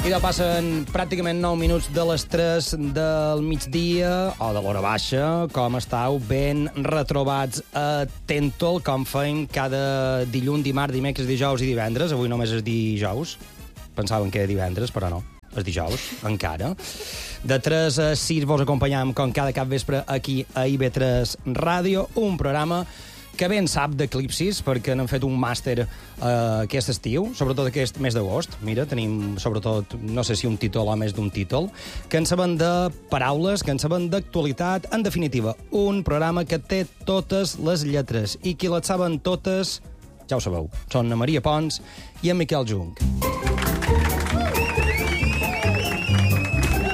Ja passen pràcticament 9 minuts de les 3 del migdia, o de l'hora baixa. Com estàu? Ben retrobats a Tentol, com fem cada dilluns, dimarts, dimecres, dijous i divendres. Avui només és dijous. Pensaven que era divendres, però no. És dijous, encara. De 3 a 6 vos acompanyam, com cada cap vespre, aquí a IB3 Ràdio, un programa que ben sap d'eclipsis, perquè n'han fet un màster aquest estiu, sobretot aquest mes d'agost. Mira, tenim, sobretot, no sé si un títol o més d'un títol, que en saben de paraules, que en saben d'actualitat. En definitiva, un programa que té totes les lletres, i qui les saben totes, ja ho sabeu, són na Maria Pons i en Miquel Jung.